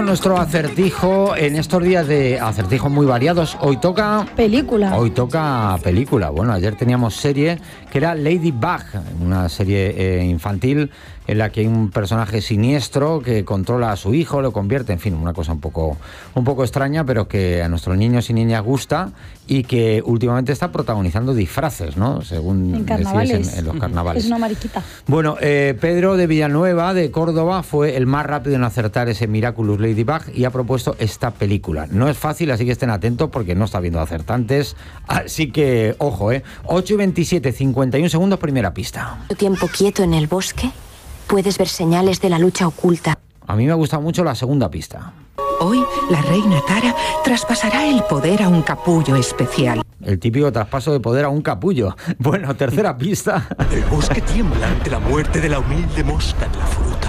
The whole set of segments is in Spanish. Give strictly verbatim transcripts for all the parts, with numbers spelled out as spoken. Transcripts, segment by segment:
con nuestro acertijo en estos días de acertijos muy variados. Hoy toca... Película. Hoy toca película. Bueno, ayer teníamos serie que era Ladybug, una serie eh, infantil en la que hay un personaje siniestro que controla a su hijo, lo convierte, en fin, una cosa un poco, un poco extraña, pero que a nuestros niños y niñas gusta y que últimamente está protagonizando disfraces, ¿no? Según en carnavales. En, en los carnavales. Es una mariquita. Bueno, eh, Pedro de Villanueva, de Córdoba, fue el más rápido en acertar ese Miraculous Ladybug y ha propuesto esta película. No es fácil, así que estén atentos porque no está viendo acertantes. Así que, ojo, ¿eh? ocho y veintisiete, cincuenta y un segundos, primera pista. Tiempo quieto en el bosque, puedes ver señales de la lucha oculta. A mí me ha gustado mucho la segunda pista. Hoy, la reina Tara traspasará el poder a un capullo especial. El típico traspaso de poder a un capullo. Bueno, tercera pista. El bosque tiembla ante la muerte de la humilde mosca en la fruta.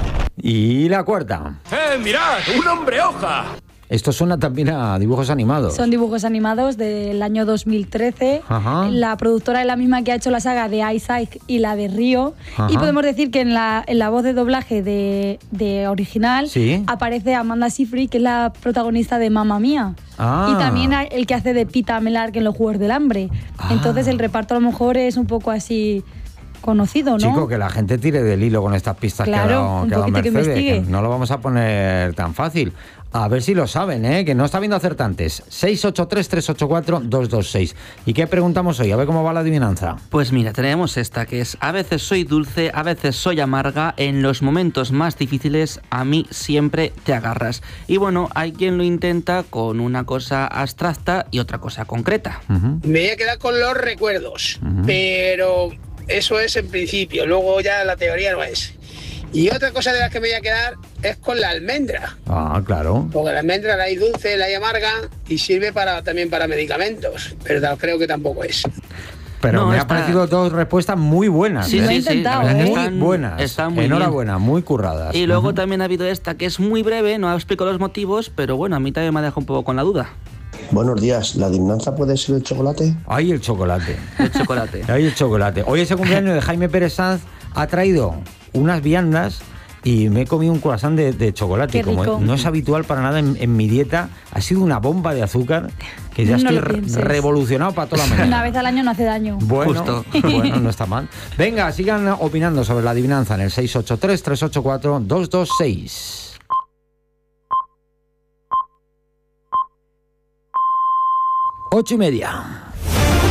Y la cuarta. ¡Eh, mirad! ¡Un hombre hoja! Esto suena también a dibujos animados. Son dibujos animados del año dos mil trece. Ajá. La productora es la misma que ha hecho la saga de Isaac y la de Río. Ajá. Y podemos decir que en la, en la voz de doblaje de, de original ¿Sí? aparece Amanda Seyfried, que es la protagonista de Mamma Mía. Ah. Y también el que hace de Pita Melark en Los Juegos del Hambre. Ah. Entonces el reparto a lo mejor es un poco así conocido, ¿no? Chico, que la gente tire del hilo con estas pistas claro, que ha dado, un que ha dado poquito que Mercedes. investigue. Que no lo vamos a poner tan fácil. A ver si lo saben, ¿eh? Que no está viendo acertantes. seis ocho tres, tres ocho cuatro, dos dos seis. ¿Y qué preguntamos hoy? A ver cómo va la adivinanza. Pues mira, tenemos esta que es: a veces soy dulce, a veces soy amarga, en los momentos más difíciles a mí siempre te agarras. Y bueno, hay quien lo intenta con una cosa abstracta y otra cosa concreta. Uh-huh. Me voy a quedar con los recuerdos, Uh-huh. pero eso es en principio, luego ya la teoría no es. Y otra cosa de las que me voy a quedar es con la almendra. Ah, claro. Porque la almendra la hay dulce, la hay amarga y sirve para, también para medicamentos, pero creo que tampoco es. Pero No, me está- han parecido dos respuestas muy buenas. Sí, ¿eh? Lo he sí, sí, la intentado, verdad que ¿eh? Muy están, buenas. están muy Enhorabuena, muy curradas. bien. Y luego Ujú. también ha habido esta que es muy breve, no explico los motivos, pero bueno, a mí también me ha dejado un poco con la duda. Buenos días, ¿la adivinanza puede ser el chocolate? Ay, el chocolate. El chocolate. Ay, el chocolate. Hoy ese cumpleaños de Jaime Pérez Sanz ha traído unas viandas y me he comido un croissant de, de chocolate. Qué rico. Como no es habitual para nada en, en mi dieta, ha sido una bomba de azúcar que ya No estoy lo re- pienses. revolucionado para toda la mañana. Una vez al año no hace daño. Bueno, Justo. bueno, no está mal. Venga, sigan opinando sobre la adivinanza en el seis ocho tres, tres ocho cuatro, dos dos seis. Ocho y media.